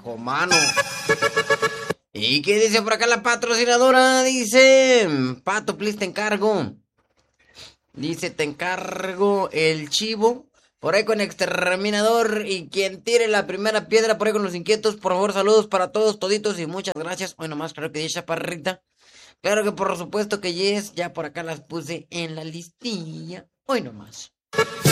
hijo, mano. ¿Y qué dice por acá la patrocinadora? Dice, Pato, please, te encargo. Dice, te encargo el chivo. Por ahí con exterminador. Y quien tire la primera piedra por ahí con los inquietos. Por favor, saludos para todos, toditos. Y muchas gracias. Hoy nomás, claro que dice chaparrita. Claro que por supuesto que yes. Ya por acá las puse en la listilla. Hoy nomás.